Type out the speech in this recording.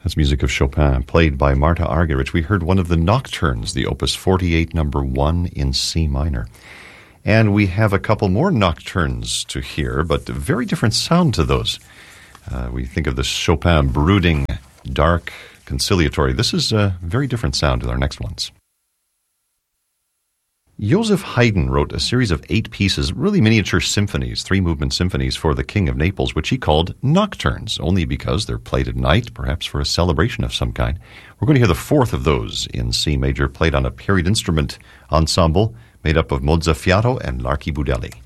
That's music of Chopin, played by Marta Argerich. We heard one of the nocturnes, the Opus 48, number 1 in C minor. And we have a couple more nocturnes to hear, but a very different sound to those. We think of the Chopin brooding, dark, conciliatory. This is a very different sound to our next ones. Joseph Haydn wrote a series of 8 pieces, really miniature symphonies, 3-movement symphonies for the King of Naples, which he called nocturnes, only because they're played at night, perhaps for a celebration of some kind. We're going to hear the 4th of those in C major, played on a period instrument ensemble made up of mozzafiato and l'archibudelli.